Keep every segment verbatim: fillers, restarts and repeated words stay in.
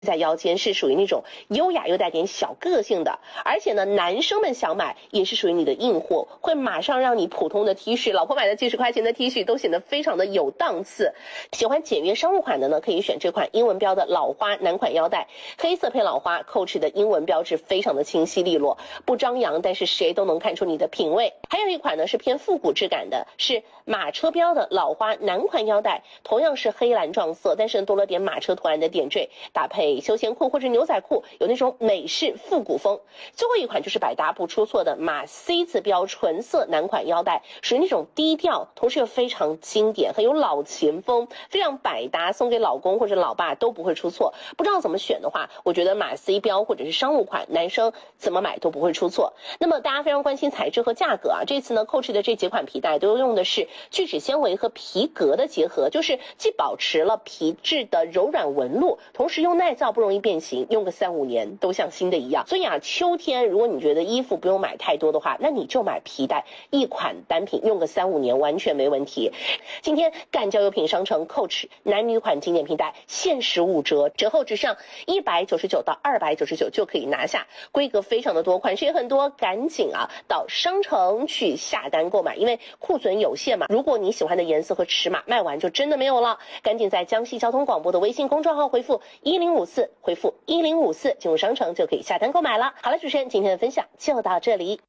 在腰间，是属于那种优雅又带点小个性的。而且呢，男生们想买也是属于你的硬货，会马上让你普通的 T 恤，老婆买的几十块钱的 T 恤都显得非常的有档次。喜欢简约商务款的呢，可以选这款英文标的老花男款腰带，黑色配老花 ，Coach 的英文标志非常的清晰利落，不张扬，但是谁都能看出你的品味。还有一款呢是偏复古质感的，是马车标的老花男款腰带，同样是黑蓝撞色，但是多了点马车图案的点缀，搭配休闲裤或者牛仔裤，有那种美式复古风。最后一款就是百搭不出错的马 C 字标纯色男款腰带，属于那种低调，同时又非常经典，很有老前风，非常百搭，送给老公或者老爸都不会出错。不知道怎么选的话，我觉得马 C 标或者是商务款，男生怎么买都不会出错。那么大家非常关心材质和价格啊，这次呢 Coach 的这几款皮带都用的是聚酯纤维和皮革的结合，就是既保持了皮质的柔软纹路，同时又耐造不容易变形，用个三五年都像新的一样。所以啊，秋天如果你觉得衣服不用买太多的话，那你就买皮带，一款单品用个三五年完全没问题。今天赣交友品商城 Coach 男女款经典皮带限时五折，折后只剩一百九十九到二百九十九就可以拿下，规格非常的多，款式也很多，赶紧啊到商城去下单购买，因为库存有限嘛，如果你喜欢的颜色和尺码卖完就真的没有了，赶紧在江西交通广播的微信公众号回复一零五四，回复一零五四进入商城就可以下单购买了。好了，主持人今天的分享就到这里。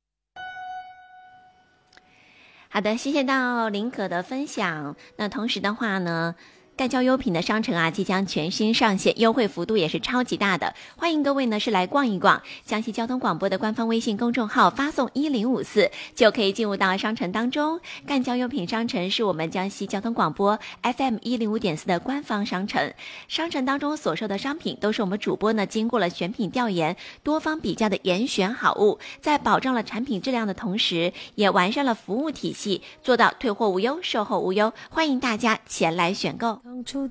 好的，谢谢到林可的分享。那同时的话呢，赣交优品的商城啊，即将全新上线，优惠幅度也是超级大的，欢迎各位呢是来逛一逛。江西交通广播的官方微信公众号发送一零五四就可以进入到商城当中。赣交优品商城是我们江西交通广播 F M 一零五点四的官方商城，商城当中所售的商品都是我们主播呢经过了选品调研、多方比较的严选好物，在保障了产品质量的同时，也完善了服务体系，做到退货无忧、售后无忧，欢迎大家前来选购。 当初